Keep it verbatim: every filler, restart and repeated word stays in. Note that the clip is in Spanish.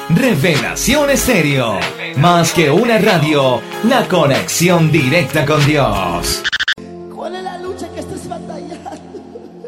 Revelación Estéreo. Más que una radio, la conexión directa con Dios. ¿Cuál es la lucha que estás batallando?